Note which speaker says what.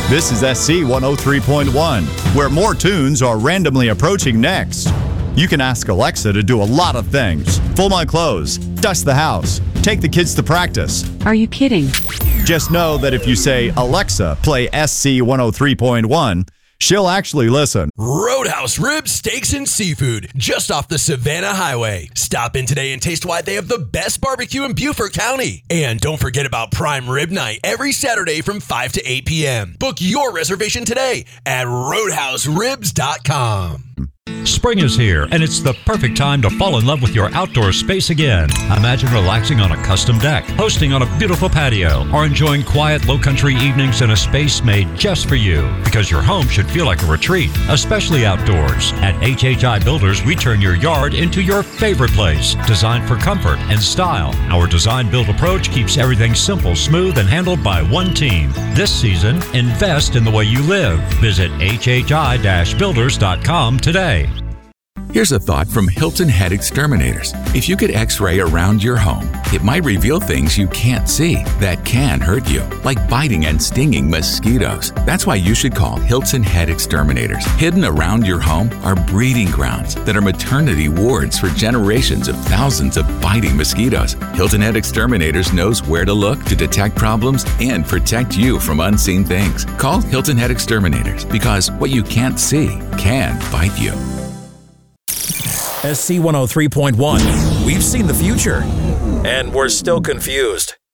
Speaker 1: This is SC 103.1, where more tunes are randomly approaching next. You can ask Alexa to do a lot of things. Fold my clothes, dust the house, take the kids to practice.
Speaker 2: Are you kidding?
Speaker 1: Just know that if you say, Alexa, play SC 103.1, she'll actually listen.
Speaker 3: Roadhouse Ribs, Steaks, and Seafood, just off the Savannah Highway. Stop in today and taste why they have the best barbecue in Beaufort County. And don't forget about Prime Rib Night every Saturday from 5 to 8 p.m. Book your reservation today at roadhouseribs.com.
Speaker 4: Spring is here, and it's the perfect time to fall in love with your outdoor space again. Imagine relaxing on a custom deck, hosting on a beautiful patio, or enjoying quiet, low-country evenings in a space made just for you. Because your home should feel like a retreat, especially outdoors. At HHI Builders, we turn your yard into your favorite place, designed for comfort and style. Our design-build approach keeps everything simple, smooth, and handled by one team. This season, invest in the way you live. Visit hhi-builders.com today.
Speaker 5: Here's a thought from Hilton Head Exterminators. If you could X-ray around your home, it might reveal things you can't see that can hurt you, like biting and stinging mosquitoes. That's why you should call Hilton Head Exterminators. Hidden around your home are breeding grounds that are maternity wards for generations of thousands of biting mosquitoes. Hilton Head Exterminators knows where to look to detect problems and protect you from unseen things. Call Hilton Head Exterminators because what you can't see can bite you.
Speaker 6: SC 103.1. We've seen the future, and we're still confused.